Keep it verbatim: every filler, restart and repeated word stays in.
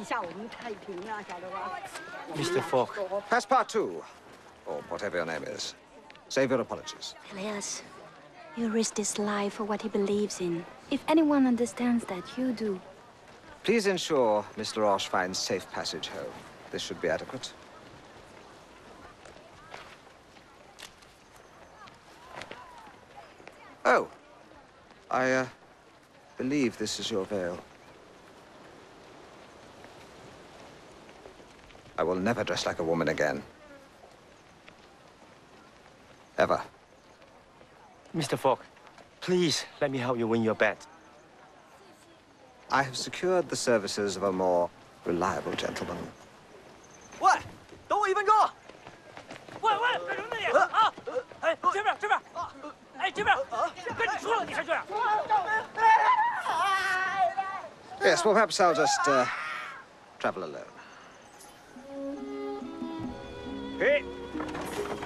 Mister Fogg. Passepartout, or whatever your name is. Save your apologies. Phileas, you risk his life for what he believes in. If anyone understands that, you do. Please ensure Mister Roche finds safe passage home. This should be adequate. Oh, I uh, believe this is your veil. I will never dress like a woman again. Ever. Mister Fogg, please let me help you win your bet. I have secured the services of a more reliable gentleman. 喂，等我一分钟。喂喂，干什么你？啊！哎，这边这边，哎这边，跟你说了你还这样。 Yes, well, perhaps I'll just uh, travel alone. Hey.